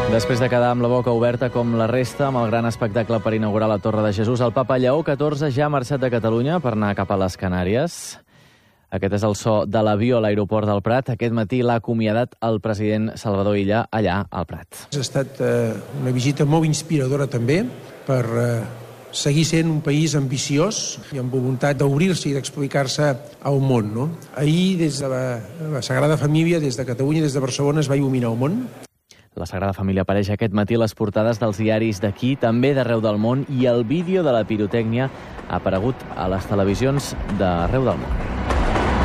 Després de quedar amb la boca oberta com la resta, amb el gran espectacle per inaugurar la Torre de Jesús, el papa Lleó XIV ja ha marxat de Catalunya per anar cap a les Canàries. Aquest és el so de l'avió a l'aeroport del Prat. Aquest matí l'ha acomiadat el president Salvador Illa allà al Prat. Ha estat una visita molt inspiradora també per seguir sent un país ambiciós i amb voluntat d'obrir-se i d'explicar-se al món. No? Ahir, des de la Sagrada Família, des de Catalunya, des de Barcelona, es va il·luminar el món. La Sagrada Família apareix aquest matí a les portades dels diaris d'aquí, també d'arreu del món, i el vídeo de la pirotècnia ha aparegut a les televisions d'arreu del món.